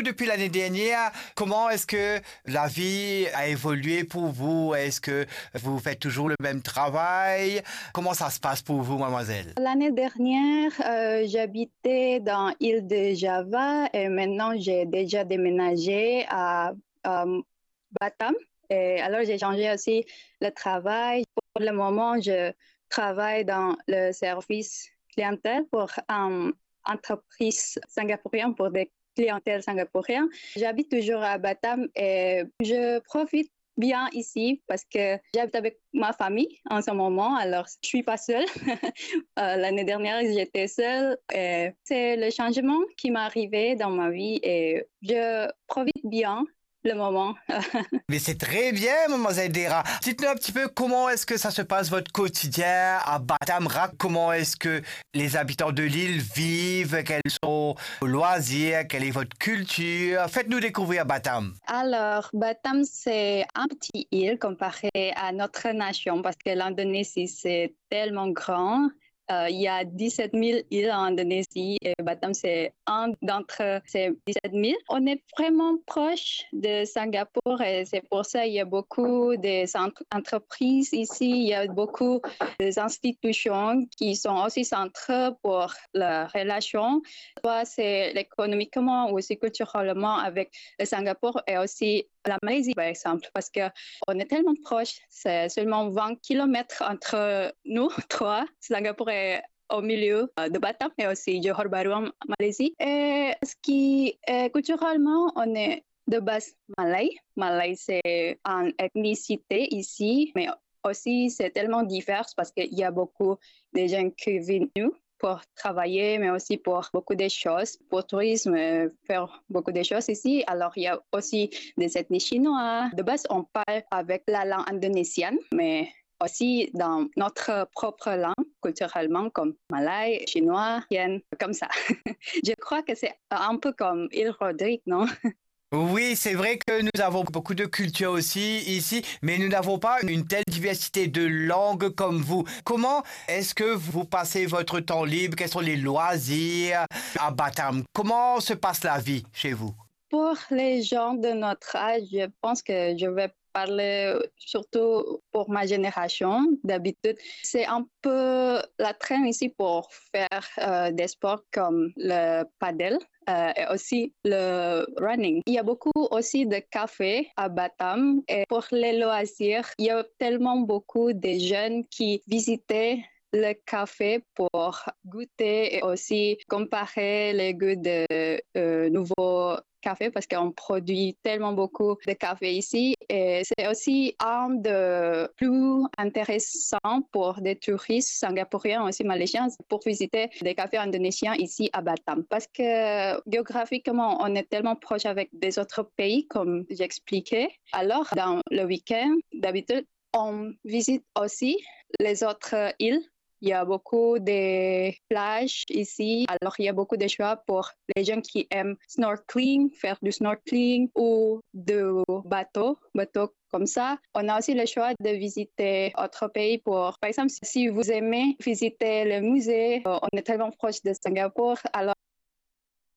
depuis l'année dernière, comment est-ce que la vie a évolué pour vous? Est-ce que vous faites toujours le même travail? Comment ça se passe pour vous, mademoiselle? L'année dernière, j'habitais dans l'île de Java et maintenant j'ai déjà déménagé à Batam. Et alors j'ai changé aussi le travail. Pour le moment, je travaille dans le service clientèle pour une entreprise singapourienne pour des clientèles singapouriennes. J'habite toujours à Batam et je profite bien ici parce que j'habite avec ma famille en ce moment, alors je suis pas seule. L'année dernière, j'étais seule et c'est le changement qui m'est arrivé dans ma vie et je profite bien le moment. Mais c'est très bien, mademoiselle Dera. Dites-nous un petit peu comment est-ce que ça se passe votre quotidien à Batam Rak. Comment est-ce que les habitants de l'île vivent, quels sont vos loisirs, quelle est votre culture. Faites-nous découvrir Batam. Alors, Batam, c'est un petit île comparé à notre nation parce que l'Indonésie, c'est tellement grand. Il y a 17 000 îles en Indonésie et Batam, c'est un d'entre ces 17 000. On est vraiment proche de Singapour et c'est pour ça qu'il y a beaucoup d'entreprises ici. Il y a beaucoup d'institutions qui sont aussi centrées pour la relation. Soit c'est économiquement ou aussi culturellement avec le Singapour et aussi la Malaisie, par exemple, parce qu'on est tellement proches, c'est seulement 20 kilomètres entre nous trois. Singapour est au milieu de Batam et aussi Johor Bahru en Malaisie. Et ce qui est culturellement, on est de base malais. Malais, c'est une ethnicité ici, mais aussi c'est tellement divers parce qu'il y a beaucoup de gens qui viennent nous pour travailler, mais aussi pour beaucoup de choses, pour tourisme, faire beaucoup de choses ici. Alors, il y a aussi des ethnies chinois. De base, on parle avec la langue indonésienne, mais aussi dans notre propre langue, culturellement, comme malais, chinois, yen, comme ça. Je crois que c'est un peu comme île Rodrigue, non? Oui, c'est vrai que nous avons beaucoup de culture aussi ici, mais nous n'avons pas une telle diversité de langues comme vous. Comment est-ce que vous passez votre temps libre? Quels sont les loisirs à Batam? Comment se passe la vie chez vous? Pour les gens de notre âge, je pense que je vais parler surtout pour ma génération. D'habitude, c'est un peu la traîne ici pour faire des sports comme le paddle. Et aussi le running. Il y a beaucoup aussi de cafés à Batam et pour les loisirs, il y a tellement beaucoup de jeunes qui visitaient le café pour goûter et aussi comparer les goûts de nouveaux cafés parce qu'on produit tellement beaucoup de café ici et c'est aussi un des plus intéressants pour des touristes singapouriens aussi malaisiens pour visiter des cafés indonésiens ici à Batam parce que géographiquement on est tellement proche avec des autres pays comme j'expliquais. Alors dans le week-end d'habitude on visite aussi les autres îles. Il y a beaucoup de plages ici, alors il y a beaucoup de choix pour les gens qui aiment snorkeling, faire du snorkeling ou de bateaux comme ça. On a aussi le choix de visiter autres pays par exemple, si vous aimez visiter le musée, on est tellement proche de Singapour, alors